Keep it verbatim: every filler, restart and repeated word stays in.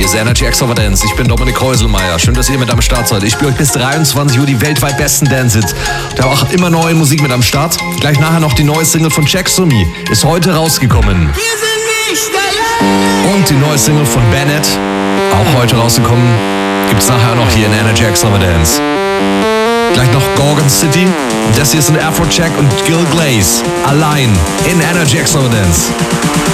ist Energy Extravagance. Ich bin Dominik Häuselmeier. Schön, dass ihr mit am Start seid. Ich spiele euch bis dreiundzwanzig Uhr die weltweit besten Dance-Hits. Da auch immer neue Musik mit am Start. Gleich nachher noch die neue Single von Checks to Me. Ist heute rausgekommen. Und die neue Single von Bennett, auch heute rausgekommen, gibt's nachher noch hier in Energy Extravagance. Gleich noch Gorgon City. Und das hier sind Afrojack und Gil Glaze. Allein in Energy Extravagance.